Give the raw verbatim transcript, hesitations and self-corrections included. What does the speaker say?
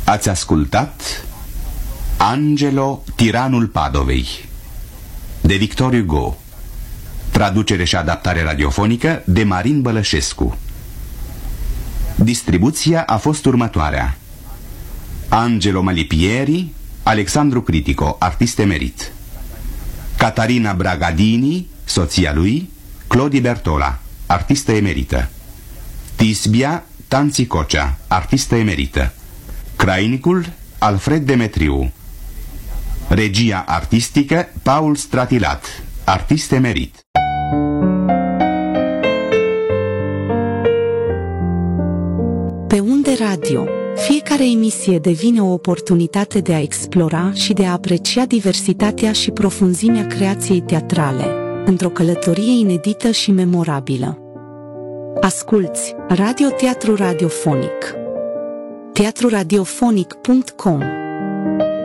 Ați ascultat Angelo, tiranul Padovei, de Victor Hugo. Traducere și adaptare radiofonică de Marin Bălășescu. Distribuția a fost următoarea: Angelo Malipieri, Alexandru Critico, artist emerit; Catarina Bragadini, soția lui, Clodi Bertola, artistă emerită; Tisbia Tanți Cocea, artistă emerită; Crainicul Alfred Demetriu; regia artistică Paul Stratilat, artist emerit. Pe Unde Radio, fiecare emisie devine o oportunitate de a explora și de a aprecia diversitatea și profunzimea creației teatrale, într-o călătorie inedită și memorabilă. Asculți Radio Teatru Radiofonic. teatru radiofonic punct com